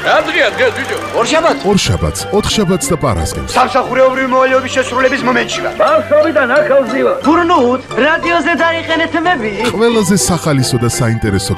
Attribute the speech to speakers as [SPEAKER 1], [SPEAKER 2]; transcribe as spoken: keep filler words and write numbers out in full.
[SPEAKER 1] რა დღეა დღეს ბიჭო?
[SPEAKER 2] ორშაბათს.
[SPEAKER 3] ორშაბათს, ოთხშაბათს და პარასკევს.
[SPEAKER 2] სამსახურეობრივი მოვალეობის შესრულების მომენტში ვარ.
[SPEAKER 4] ბავშვობიდან ახალ ზივა.
[SPEAKER 2] გურნუთ, რადიოზე დაიყენეთ მები.
[SPEAKER 3] ყველაზე სახალისო და საინტერესო